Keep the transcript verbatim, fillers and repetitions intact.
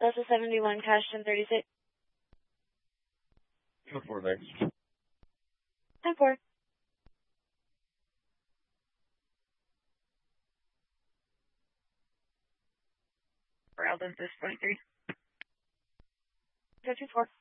Delta seventy-one, cash ten thirty-six. ten four next. ten four. For Alden six point three. Go two four.